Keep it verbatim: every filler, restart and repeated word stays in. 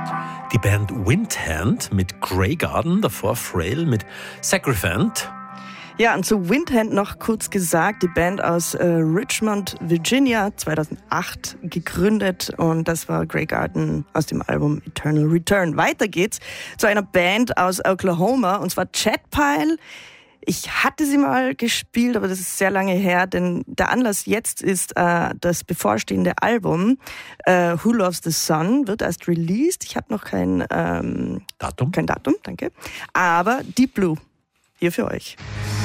Die Band Windhand mit Grey Garden, davor Frail mit Sacrificant. Ja, und zu Windhand noch kurz gesagt, die Band aus äh, Richmond, Virginia, zweitausendacht gegründet, und das war Grey Garden aus dem Album Eternal Return. Weiter geht's zu einer Band aus Oklahoma, und zwar Chatpile. Ich hatte sie mal gespielt, aber das ist sehr lange her, denn der Anlass jetzt ist äh, das bevorstehende Album äh, Who Loves the Sun, wird erst released. Ich habe noch kein ähm, Datum. Kein Datum, danke. Aber Deep Blue, hier für euch.